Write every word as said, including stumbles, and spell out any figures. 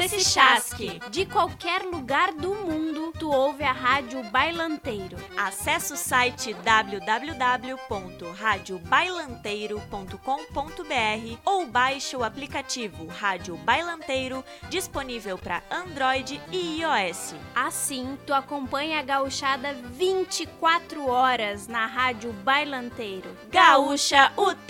nesse chasque. De qualquer lugar do mundo, tu ouve a Rádio Bailanteiro. Acesse o site w w w ponto rádio bailanteiro ponto com ponto b r ou baixe o aplicativo Rádio Bailanteiro, disponível para Android e iOS. Assim, tu acompanha a gauchada vinte e quatro horas na Rádio Bailanteiro. Gaúcha, o